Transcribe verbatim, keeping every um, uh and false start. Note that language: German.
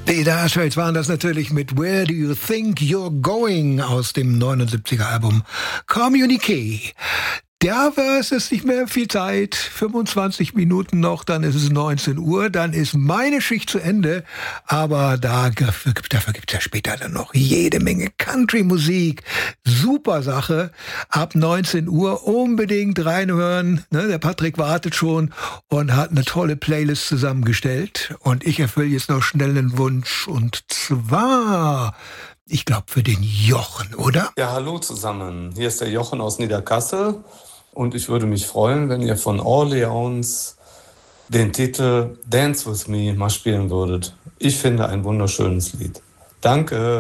Die Dire Straits waren das natürlich mit Where Do You Think You're Going aus dem neunundsiebziger Album Communique. Ja, es ist nicht mehr viel Zeit, fünfundzwanzig Minuten noch, dann ist es neunzehn Uhr, dann ist meine Schicht zu Ende, aber da, dafür, dafür gibt es ja später dann noch jede Menge Country-Musik, super Sache, ab neunzehn Uhr unbedingt reinhören, ne, der Patrick wartet schon und hat eine tolle Playlist zusammengestellt und ich erfülle jetzt noch schnell einen Wunsch und zwar... Ich glaube, für den Jochen, oder? Ja, hallo zusammen. Hier ist der Jochen aus Niederkassel. Und ich würde mich freuen, wenn ihr von Orleans den Titel Dance With Me mal spielen würdet. Ich finde ein wunderschönes Lied. Danke.